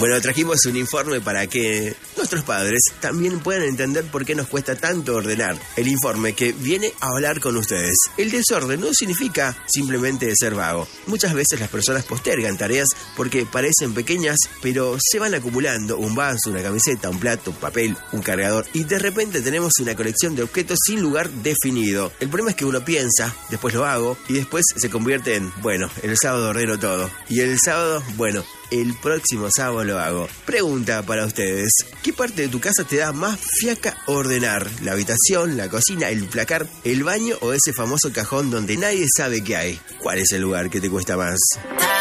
Bueno, trajimos un informe para que nuestros padres también puedan entender por qué nos cuesta tanto ordenar. El informe que viene a hablar con ustedes. El desorden no significa simplemente ser vago. Muchas veces las personas postergan tareas porque parecen pequeñas, pero se van acumulando: un vaso, una camiseta, un plato, un papel, un cargador, y de repente tenemos una colección de objetos sin lugar definido. El problema es que uno piensa, después lo hago, y después se convierte en, bueno, el sábado ordeno todo. Y el sábado, bueno, el próximo sábado lo hago. Pregunta para ustedes: ¿qué parte de tu casa te da más fiaca ordenar? ¿La habitación, la cocina, el placar, el baño o ese famoso cajón donde nadie sabe qué hay? ¿Cuál es el lugar que te cuesta más?